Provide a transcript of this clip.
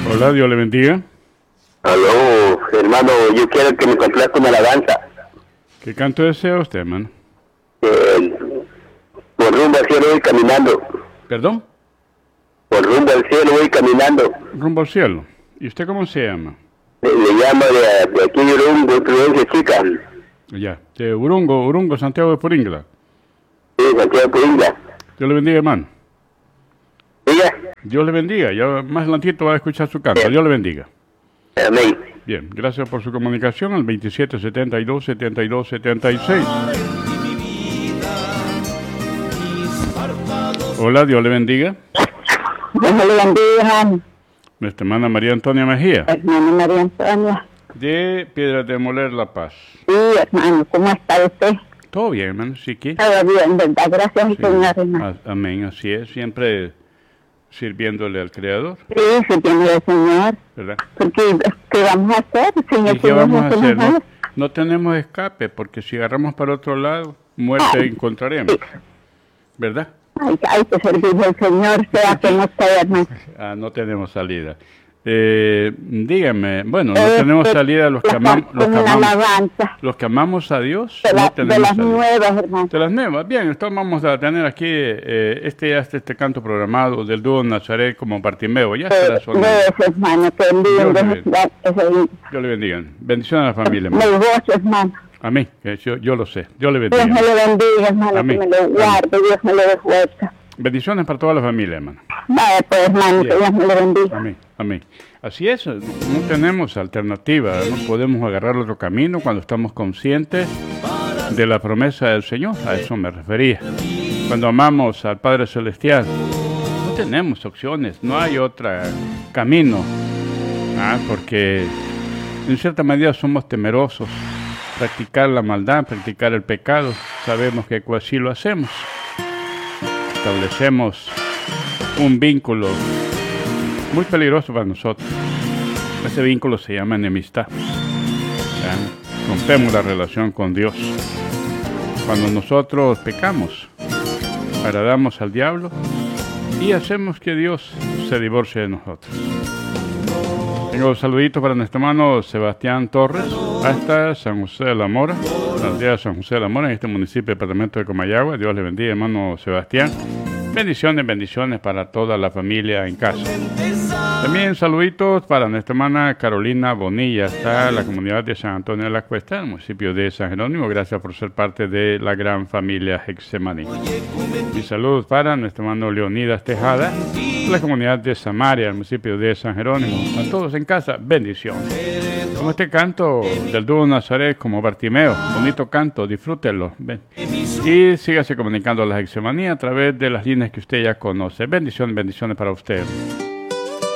Hola, Dios le bendiga. Aló, hermano, yo quiero que me complazca una alabanza. ¿Qué canto desea usted, hermano? Por rumbo al cielo voy caminando. ¿Perdón? Por rumbo al cielo voy caminando. Rumbo al cielo. ¿Y usted cómo se llama? Le llamo de aquí de Urungo, Prudencia Chica. Ya, de Urungo, Santiago de Puringla. Sí, Santiago Puringla. Dios le bendiga, hermano. Diga. Dios le bendiga. Ya más adelantito va a escuchar su canto. Dios le bendiga. Amén. Bien, gracias por su comunicación al 2772-7276. Hola, Dios le bendiga. Dios le bendiga, hermano. Nuestra hermana María Antonia Mejía. Hermana María Antonia. De Piedras de Moler, La Paz. Sí, hermano, ¿cómo está usted? Todo bien, hermano, sí que. Todo bien, ¿verdad? Gracias al Sí. Señor, hermano. Amén, así es, siempre sirviéndole al Creador, Sí, se tiene el Señor. ¿verdad? Porque, ¿qué vamos a hacer, Señor? ¿Y qué vamos a hacer? No tenemos escape, porque si agarramos para otro lado, muerte encontraremos, ¿verdad? Hay que servirle al Señor, sea como sea, hermano. No tenemos salida. Dígame, bueno, no tenemos salida los que amamos a Dios, no tenemos de las salida. nuevas, hermano. De las nuevas, bien, entonces vamos a tener aquí este canto programado del dúo Nazaret como Bartimeo, ya estará sonando. Hermano, que Dios le bendiga. Bendiciones a la familia, hermano. Me gozo, hermano. Amén, yo lo sé. Dios le bendiga. Dios me lo bendiga, hermano, Amén. que me lo guarde, Dios me lo dé fuerza. Bendiciones para toda la familia, hermano. Vaya, pues, hermano, que Dios me lo bendiga. Amén, amén. Así es, no tenemos alternativa, no podemos agarrar otro camino cuando estamos conscientes de la promesa del Señor, a eso me refería. Cuando amamos al Padre Celestial, no tenemos opciones, no hay otro camino, porque en cierta medida somos temerosos. Practicar la maldad, practicar el pecado, sabemos que así lo hacemos. Establecemos un vínculo muy peligroso para nosotros. Ese vínculo se llama enemistad. Rompemos la relación con Dios. Cuando nosotros pecamos, agradamos al diablo y hacemos que Dios se divorcie de nosotros. Tengo un saludito para nuestro hermano Sebastián Torres, hasta San José de la Mora, la aldea de San José de la Mora, en este municipio, departamento de Comayagua. Dios le bendiga, hermano Sebastián. Bendiciones para toda la familia en casa. También saluditos para nuestra hermana Carolina Bonilla, hasta la comunidad de San Antonio de la Cuesta, en el municipio de San Jerónimo. Gracias por ser parte de la gran familia Hexemaní. Mis saludos para nuestro hermano Leonidas Tejada, de la comunidad de Samaria, el municipio de San Jerónimo. A todos en casa, bendiciones. Como este canto del dúo Nazaret como Bartimeo, bonito canto, disfrútenlo. Y sígase comunicando a la Hexemanía a través de las líneas que usted ya conoce. Bendiciones para usted.